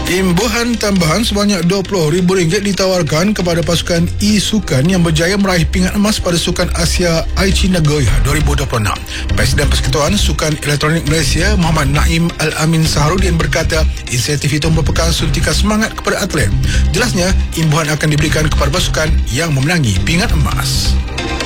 Imbuhan tambahan sebanyak RM20,000 ditawarkan kepada pasukan e-sukan yang berjaya meraih pingat emas pada Sukan Asia Aichi Nagoya 2026. Presiden Persekutuan Sukan Elektronik Malaysia Muhammad Naim Al-Amin Saharudin berkata insentif itu merupakan suntikan semangat kepada atlet. Jelasnya, imbuhan akan diberikan kepada pasukan yang memenangi pingat emas.